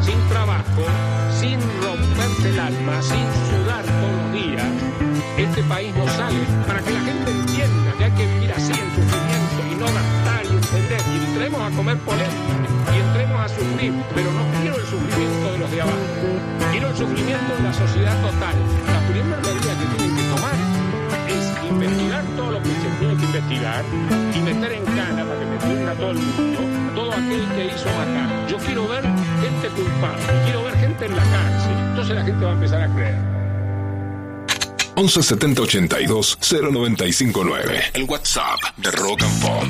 sin trabajo, sin romperse el alma, sin sudar todos los días, este país no sale. Para que la gente entienda que hay que vivir así en sufrimiento y no gastar y entender. Y entremos a comer polenta y entremos a sufrir, pero no quiero el sufrimiento de los de abajo. Quiero el sufrimiento de la sociedad total. La primera medida que tienen que tomar es investigar todo lo que se tiene que investigar y meter en cana para que metan a todo el mundo, todo aquel que hizo matar. Yo quiero ver gente culpable, quiero ver gente en la cárcel. Entonces la gente va a empezar a creer. 11 70 82 0959. El WhatsApp de Rock and Pop.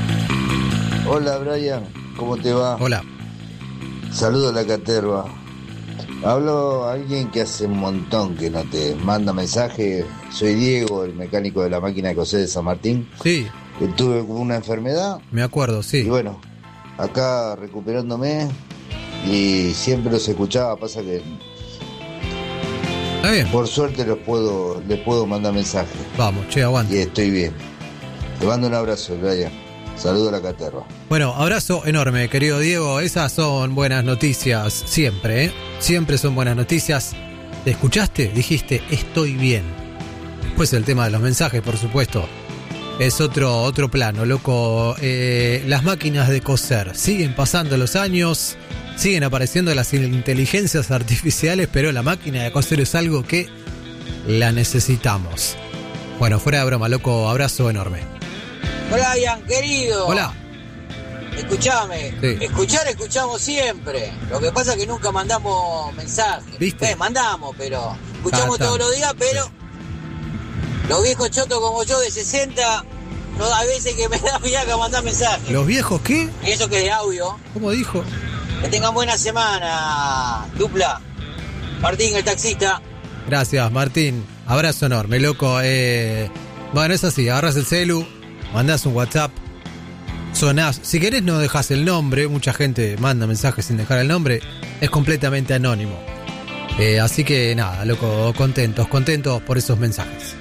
Hola Brian, ¿cómo te va? Hola. Saludo a la caterva. Hablo a alguien que hace un montón que no te manda mensaje. Soy Diego, el mecánico de la máquina de coser de San Martín. Sí. Que tuve una enfermedad. Me acuerdo, sí. Y bueno, acá recuperándome y siempre los escuchaba. Pasa que está bien. Por suerte les puedo mandar mensajes. Vamos, che, aguante. Y estoy bien. Te mando un abrazo, Brian. Saludo a la caterva. Bueno, abrazo enorme, querido Diego. Esas son buenas noticias siempre, ¿eh? Siempre son buenas noticias. ¿Te escuchaste? Dijiste, estoy bien. Después el tema de los mensajes, por supuesto, es otro plano, loco. Las máquinas de coser siguen pasando los años, siguen apareciendo las inteligencias artificiales, pero la máquina de coser es algo que la necesitamos. Bueno, fuera de broma, loco, abrazo enorme. Brian, querido. Hola. Escuchame. Sí. Escuchamos siempre. Lo que pasa es que nunca mandamos mensajes. ¿Viste? Mandamos, pero escuchamos todos los días, pero sí. Los viejos chotos como yo de 60, no, hay veces que me da fiaca mandar mensajes. ¿Los viejos qué? Y eso que es de audio. ¿Cómo dijo? Que tengan buena semana, dupla. Martín, el taxista. Gracias, Martín. Abrazo enorme, loco. Bueno, es así, agarras el celu, mandás un WhatsApp, sonás. Si querés no dejás el nombre, mucha gente manda mensajes sin dejar el nombre, es completamente anónimo. Así que nada, loco, contentos por esos mensajes.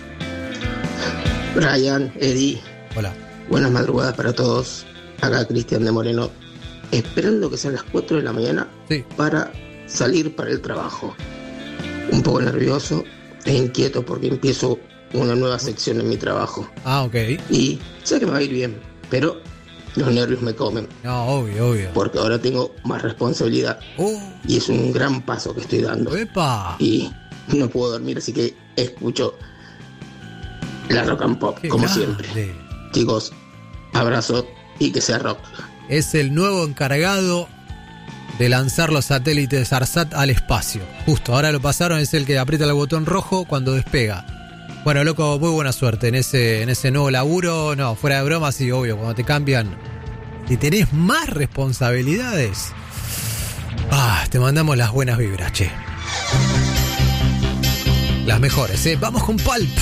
Brian, Eddie. Hola. Buenas madrugadas para todos. Acá Cristian de Moreno, esperando que sean las 4 de la mañana para salir para el trabajo. Un poco nervioso e inquieto porque empiezo una nueva sección en mi trabajo. Ah, ok. Y sé que me va a ir bien, pero los nervios me comen. No, obvio. Porque ahora tengo más responsabilidad. Y es un gran paso que estoy dando. ¡Epa! Y no puedo dormir, así que escucho la Rock and Pop, como siempre. Chicos, abrazo y que sea rock. Es el nuevo encargado de lanzar los satélites ARSAT al espacio. Justo, ahora lo pasaron, es el que aprieta el botón rojo cuando despega. Bueno, loco, muy buena suerte en ese nuevo laburo. No, fuera de broma, sí, obvio, cuando te cambian y tenés más responsabilidades, te mandamos las buenas vibras, che. Las mejores, Vamos con Pulp.